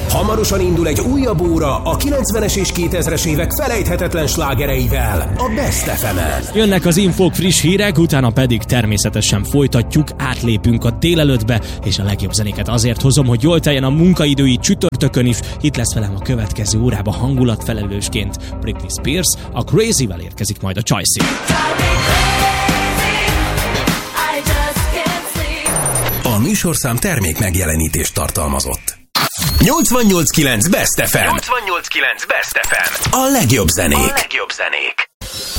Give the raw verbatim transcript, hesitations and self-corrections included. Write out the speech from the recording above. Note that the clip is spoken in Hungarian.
Hamarosan indul egy újabb óra a kilencvenes és kétezres évek felejthetetlen slágereivel, a Best ef emen. Jönnek az infók, friss hírek, utána pedig természetesen folytatjuk, átlépünk a délelőttbe, és a legjobb zenéket azért hozom, hogy jól teljen a munkaidői csütörtökön is. Itt lesz velem a következő órában hangulatfelelősként Britney Spears, a Crazy-vel érkezik majd a Choice. A műsorszám termék megjelenítést tartalmazott. nyolcvannyolc kilenc Best ef em. nyolcvannyolc kilenc Best ef em. A legjobb zenék. A legjobb zenék.